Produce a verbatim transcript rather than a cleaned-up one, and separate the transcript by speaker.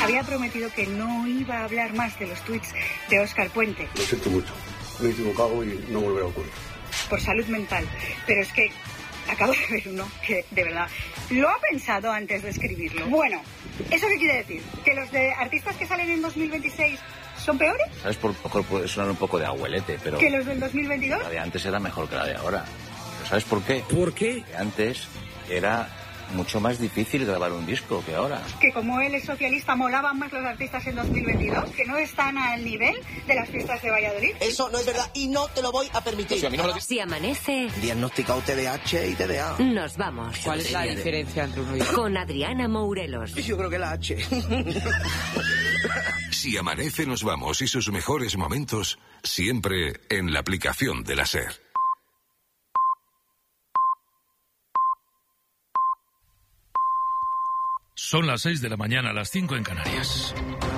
Speaker 1: había prometido que no iba a hablar más de los tuits de Óscar Puente.
Speaker 2: Lo siento mucho, me he equivocado y no volverá a ocurrir.
Speaker 1: Por salud mental, pero es que acabo de ver uno que, de verdad, lo ha pensado antes de escribirlo. Bueno, ¿eso qué quiere decir? ¿Que los de artistas que salen en dos mil veintiséis son peores?
Speaker 3: ¿Sabes? Por mejor puede sonar un poco de abuelete, pero...
Speaker 1: ¿Que los del dos mil veintidós?
Speaker 3: La de antes era mejor que la de ahora. ¿Pero sabes por qué?
Speaker 4: ¿Por qué?
Speaker 3: Que antes era mucho más difícil grabar un disco que ahora.
Speaker 1: Que como él es socialista, molaban más los artistas en dos mil veintidós, que no están al nivel de las fiestas de Valladolid.
Speaker 5: Eso no es verdad y no te lo voy a permitir.
Speaker 6: Si, a mí no me lo...
Speaker 7: Si amanece...
Speaker 5: Diagnosticado T D A H y T D A.
Speaker 7: Nos vamos.
Speaker 8: ¿Cuál es la diferencia entre uno y otro?
Speaker 7: Con Adriana Mourelos.
Speaker 5: Yo creo que la H.
Speaker 9: Si amanece, nos vamos y sus mejores momentos siempre en la aplicación de la SER.
Speaker 10: Son las seis de la mañana, las cinco en Canarias.